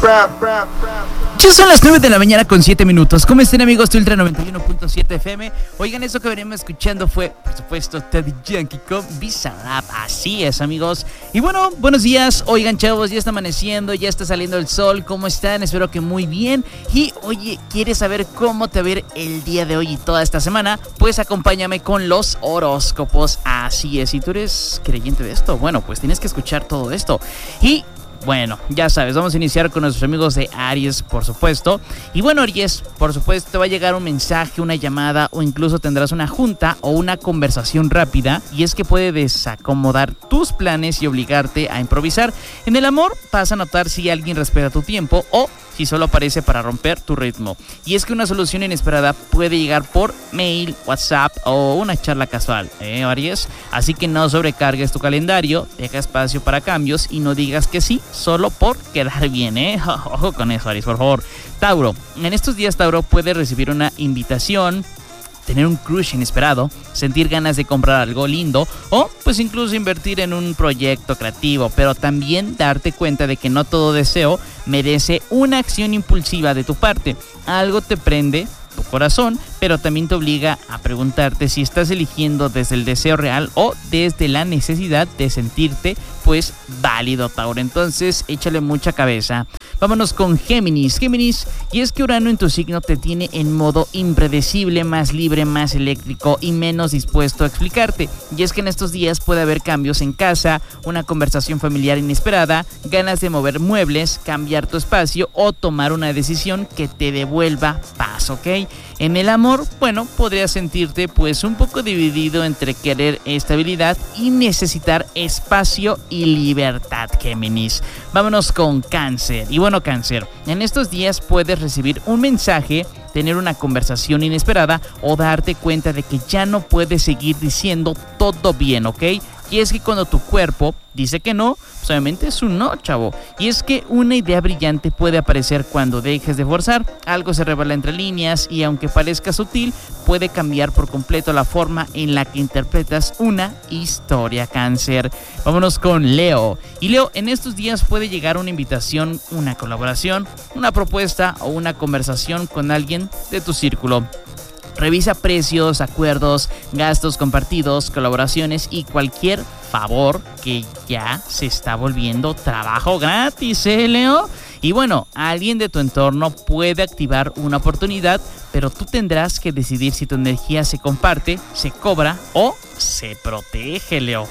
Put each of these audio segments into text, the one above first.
Ya son las 9 de la mañana con 7 minutos. ¿Cómo están, amigos de Ultra 91.7 FM? Oigan, eso que veníamos escuchando fue, por supuesto, Daddy Yankee con Bizarrap. Así es, amigos. Y bueno, buenos días. Oigan, chavos, ya está amaneciendo, ya está saliendo el sol. ¿Cómo están? Espero que muy bien. Y oye, ¿quieres saber cómo te va a ir el día de hoy y toda esta semana? Pues acompáñame con los horóscopos. Así es. Si tú eres creyente de esto, bueno, pues tienes que escuchar todo esto. Y bueno, ya sabes, vamos a iniciar con nuestros amigos de Aries, por supuesto. Y bueno, Aries, por supuesto, te va a llegar un mensaje, una llamada o incluso tendrás una junta o una conversación rápida. Y es que puede desacomodar tus planes y obligarte a improvisar. En el amor vas a notar si alguien respeta tu tiempo o si solo aparece para romper tu ritmo. Y es que una solución inesperada puede llegar por mail, WhatsApp o una charla casual, Aries. Así que no sobrecargues tu calendario, deja espacio para cambios y no digas que sí solo por quedar bien, Ojo con eso, Aries, por favor. Tauro, en estos días, Tauro, puede recibir una invitación, tener un crush inesperado, sentir ganas de comprar algo lindo o pues incluso invertir en un proyecto creativo, pero también darte cuenta de que no todo deseo merece una acción impulsiva de tu parte. Algo te prende tu corazón, pero también te obliga a preguntarte si estás eligiendo desde el deseo real o desde la necesidad de sentirte pues válido, Tauro. Entonces échale mucha cabeza. Vámonos con Géminis. Géminis, y es que Urano en tu signo te tiene en modo impredecible, más libre, más eléctrico y menos dispuesto a explicarte. Y es que en estos días puede haber cambios en casa, una conversación familiar inesperada, ganas de mover muebles, cambiar tu espacio o tomar una decisión que te devuelva paz, ¿ok? En el amor, bueno, podrías sentirte pues un poco dividido entre querer estabilidad y necesitar espacio y libertad, Géminis. Vámonos con Cáncer. Y bueno, Cáncer, en estos días puedes recibir un mensaje, tener una conversación inesperada o darte cuenta de que ya no puedes seguir diciendo todo bien, ¿ok? Y es que cuando tu cuerpo dice que no, pues obviamente es un no, chavo. Y es que una idea brillante puede aparecer cuando dejes de forzar, algo se revela entre líneas y aunque parezca sutil, puede cambiar por completo la forma en la que interpretas una historia, Cáncer. Vámonos con Leo. Y Leo, en estos días puede llegar una invitación, una colaboración, una propuesta o una conversación con alguien de tu círculo. Revisa precios, acuerdos, gastos compartidos, colaboraciones y cualquier favor que ya se está volviendo trabajo gratis, Leo. Y bueno, alguien de tu entorno puede activar una oportunidad, pero tú tendrás que decidir si tu energía se comparte, se cobra o se protege, Leo.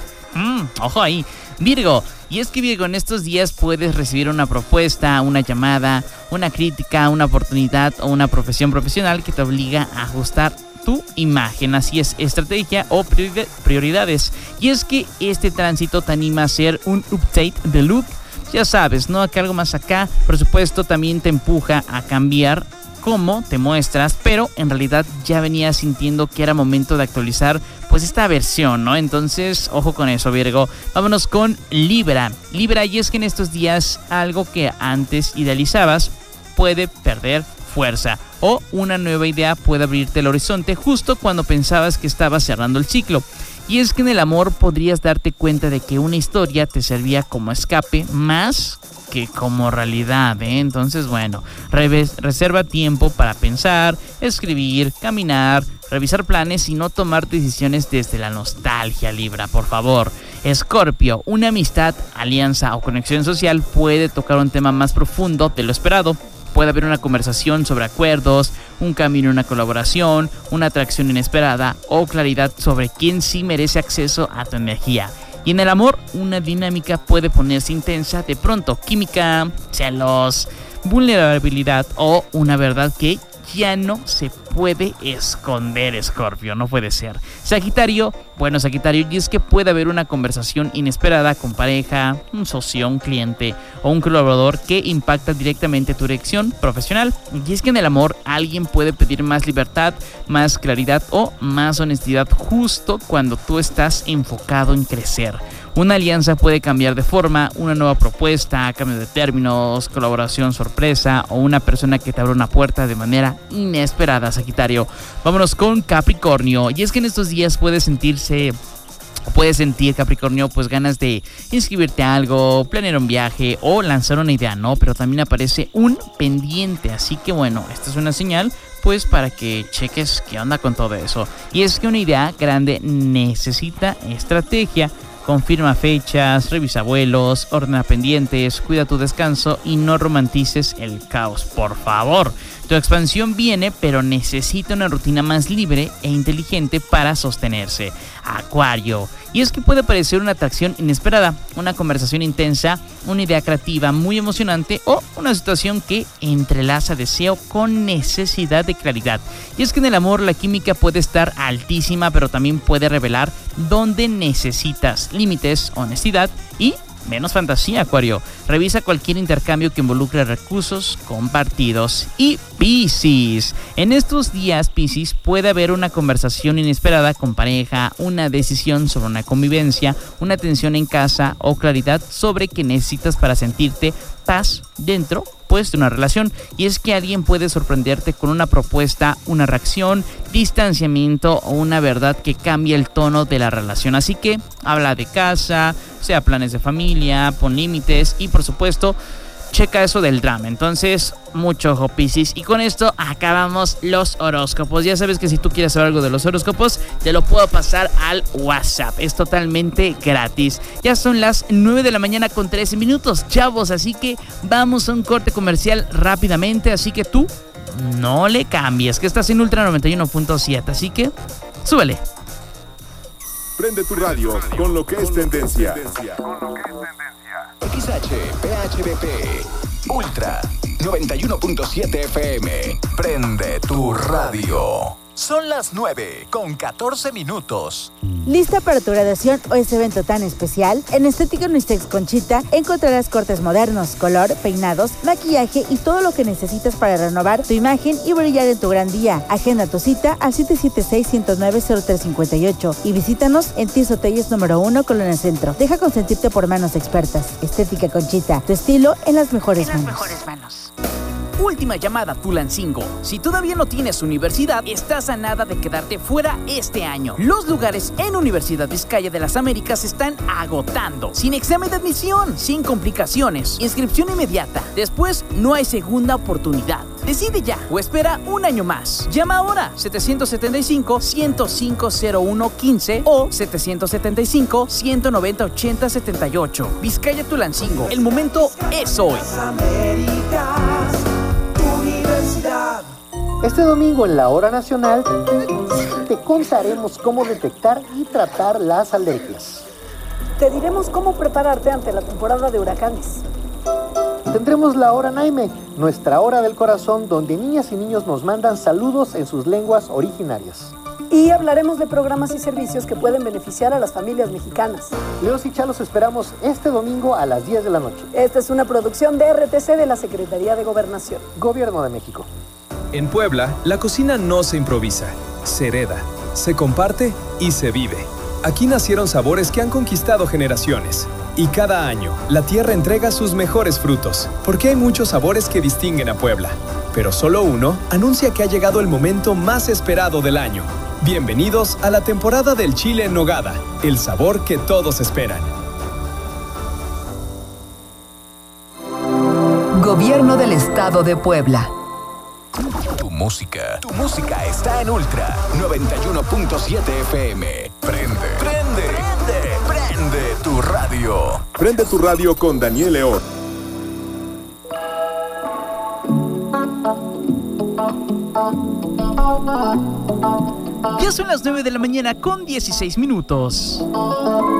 Ojo ahí. Virgo, y es que Virgo, en estos días puedes recibir una propuesta, una llamada, una crítica, una oportunidad o una profesión profesional que te obliga a ajustar tu imagen. Así es, estrategia o prioridades. Y es que este tránsito te anima a hacer un update de look. Ya sabes, ¿no? Que algo más acá, por supuesto, también te empuja a cambiar cómo te muestras, pero en realidad ya venías sintiendo que era momento de actualizar pues esta versión, ¿no? Entonces, ojo con eso, Virgo. Vámonos con Libra. Libra, y es que en estos días algo que antes idealizabas puede perder fuerza o una nueva idea puede abrirte el horizonte justo cuando pensabas que estabas cerrando el ciclo. Y es que en el amor podrías darte cuenta de que una historia te servía como escape más que como realidad, Entonces, bueno, reserva tiempo para pensar, escribir, caminar, revisar planes y no tomar decisiones desde la nostalgia, Libra, por favor. Escorpio, una amistad, alianza o conexión social puede tocar un tema más profundo de lo esperado. Puede haber una conversación sobre acuerdos, un cambio en una colaboración, una atracción inesperada o claridad sobre quién sí merece acceso a tu energía. Y en el amor, una dinámica puede ponerse intensa, de pronto química, celos, vulnerabilidad o una verdad que ya no se puede esconder, Escorpio, no puede ser. Sagitario, bueno, Sagitario, y es que puede haber una conversación inesperada con pareja, un socio, un cliente o un colaborador que impacta directamente tu dirección profesional. Y es que en el amor alguien puede pedir más libertad, más claridad o más honestidad justo cuando tú estás enfocado en crecer. Una alianza puede cambiar de forma, una nueva propuesta, cambio de términos, colaboración sorpresa o una persona que te abre una puerta de manera inesperada, Sagitario. Vámonos con Capricornio. Y es que en estos días puede sentirse Puedes sentir, Capricornio, pues ganas de inscribirte a algo, planear un viaje o lanzar una idea, ¿no? Pero también aparece un pendiente, así que bueno, esta es una señal pues para que cheques qué onda con todo eso. Y es que una idea grande necesita estrategia. Confirma fechas, revisa vuelos, ordena pendientes, cuida tu descanso y no romantices el caos, por favor. Tu expansión viene, pero necesita una rutina más libre e inteligente para sostenerse. Acuario. Y es que puede parecer una atracción inesperada, una conversación intensa, una idea creativa muy emocionante o una situación que entrelaza deseo con necesidad de claridad. Y es que en el amor la química puede estar altísima, pero también puede revelar dónde necesitas límites, honestidad y menos fantasía, Acuario. Revisa cualquier intercambio que involucre recursos compartidos. Y Piscis. En estos días, Piscis, puede haber una conversación inesperada con pareja, una decisión sobre una convivencia, una tensión en casa o claridad sobre qué necesitas para sentirte paz dentro de una relación. Y es que alguien puede sorprenderte con una propuesta, una reacción, distanciamiento o una verdad que cambia el tono de la relación. Así que habla de casa, sea planes de familia, pon límites y por supuesto checa eso del drama. Entonces, mucho ojo, Piscis. Y con esto acabamos los horóscopos. Ya sabes que si tú quieres saber algo de los horóscopos, te lo puedo pasar al WhatsApp. Es totalmente gratis. Ya son las 9 de la mañana con 13 minutos, chavos. Así que vamos a un corte comercial rápidamente. Así que tú no le cambies, que estás en Ultra 91.7. Así que súbele. Prende tu radio con lo que es tendencia. XHPHBP Ultra 91.7 FM. Prende tu radio. Son las 9 con 14 minutos. ¿Lista para tu graduación o ese evento tan especial? En Estética Unisex Conchita encontrarás cortes modernos, color, peinados, maquillaje y todo lo que necesitas para renovar tu imagen y brillar en tu gran día. Agenda tu cita al 776-109-0358 y visítanos en Tirso Telles número 1, Colonia Centro. Deja consentirte por manos expertas. Estética Conchita, tu estilo en las mejores manos. Última llamada, Tulancingo. Si todavía no tienes universidad, estás a nada de quedarte fuera este año. Los lugares en Universidad Vizcaya de las Américas se están agotando. Sin examen de admisión, sin complicaciones, inscripción inmediata. Después, no hay segunda oportunidad. Decide ya o espera un año más. Llama ahora 775-105-0115 o 775-190-8078. Vizcaya Tulancingo. El momento es hoy. Este domingo en la Hora Nacional te contaremos cómo detectar y tratar las alergias. Te diremos cómo prepararte ante la temporada de huracanes. Tendremos la Hora Naime, nuestra hora del corazón, donde niñas y niños nos mandan saludos en sus lenguas originarias. Y hablaremos de programas y servicios que pueden beneficiar a las familias mexicanas. Leos y Chalos esperamos este domingo a las 10 de la noche. Esta es una producción de RTC de la Secretaría de Gobernación. Gobierno de México. En Puebla, la cocina no se improvisa, se hereda, se comparte y se vive. Aquí nacieron sabores que han conquistado generaciones. Y cada año, la tierra entrega sus mejores frutos, porque hay muchos sabores que distinguen a Puebla. Pero solo uno anuncia que ha llegado el momento más esperado del año. Bienvenidos a la temporada del chile en nogada, el sabor que todos esperan. Gobierno del Estado de Puebla. Tu música está en Ultra 91.7 FM. Prende tu radio. Prende tu radio con Daniel León. Ya son las 9 de la mañana con 16 minutos.